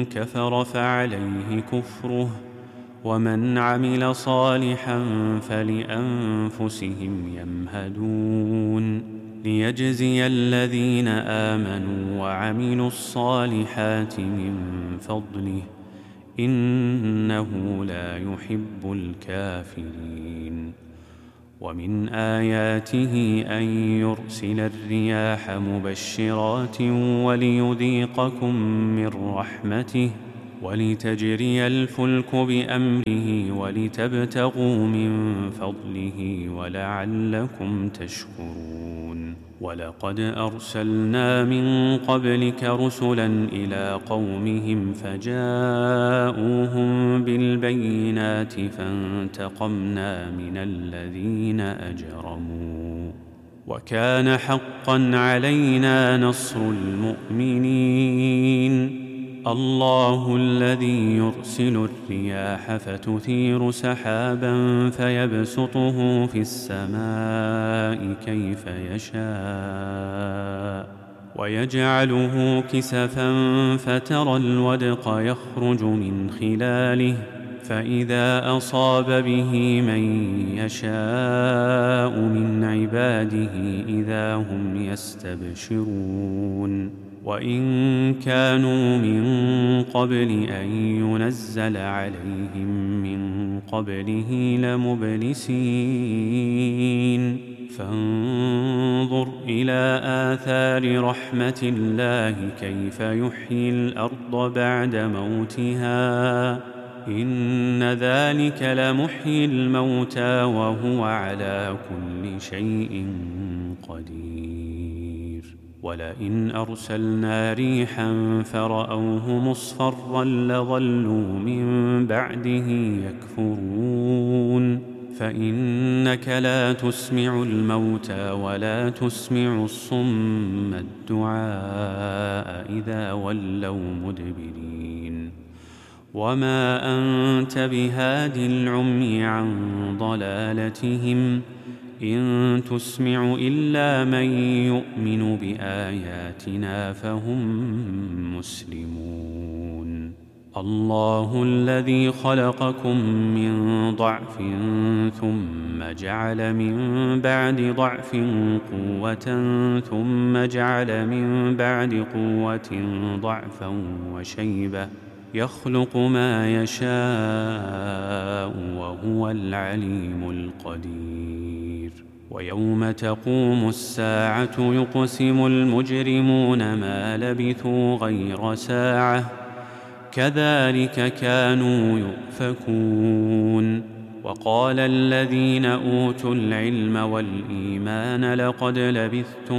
كفر فعليه كفره ومن عمل صالحا فلأنفسهم يمهدون ليجزي الذين آمنوا وعملوا الصالحات من فضله إنه لا يحب الكافرين. ومن آياته أن يرسل الرياح مبشرات وليذيقكم من رحمته ولتجري الفلك بأمره ولتبتغوا من فضله ولعلكم تشكرون. ولقد أرسلنا من قبلك رسلا إلى قومهم فجاءوهم بالبينات فانتقمنا من الذين أجرموا وكان حقا علينا نصر المؤمنين. الله الذي يرسل الرياح فتثير سحابا فيبسطه في السماء كيف يشاء ويجعله كسفا فترى الودق يخرج من خلاله فإذا أصاب به من يشاء من عباده إذا هم يستبشرون. وإن كانوا من قبل أن ينزل عليهم من قبله لمبلسين. فانظر إلى آثار رحمة الله كيف يحيي الأرض بعد موتها إن ذلك لمحيي الموتى وهو على كل شيء قدير. ولئن أرسلنا ريحا فرأوه مصفرا لظلوا من بعده يكفرون. فإنك لا تسمع الموتى ولا تسمع الصم الدعاء إذا ولوا مدبرين. وما أنت بهاد العمي عن ضلالتهم إن تسمع إلا من يؤمن بآياتنا فهم مسلمون. الله الذي خلقكم من ضعف ثم جعل من بعد ضعف قوة ثم جعل من بعد قوة ضعفا وشيبة يخلق ما يشاء وهو العليم القدير. ويوم تقوم الساعة يقسم المجرمون ما لبثوا غير ساعة كذلك كانوا يؤفكون. وقال الذين أوتوا العلم والإيمان لقد لبثتم